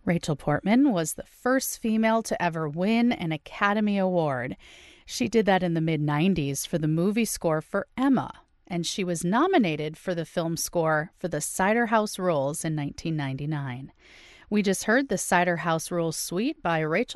Rachel Portman was the first female to ever win an Academy Award. She did that in the mid-90s for the movie score for Emma, and she was nominated for the film score for the Cider House Rules in 1999. We just heard the Cider House Rules Suite by Rachel